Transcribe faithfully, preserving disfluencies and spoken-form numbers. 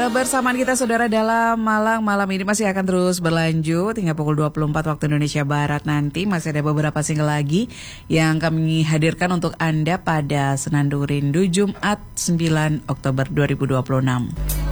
Kebersamaan kita saudara dalam Malang malam ini masih akan terus berlanjut hingga pukul dua puluh empat waktu Indonesia Barat nanti. Masih ada beberapa single lagi yang kami hadirkan untuk Anda pada Senandung Rindu Jumat sembilan Oktober dua ribu dua puluh enam.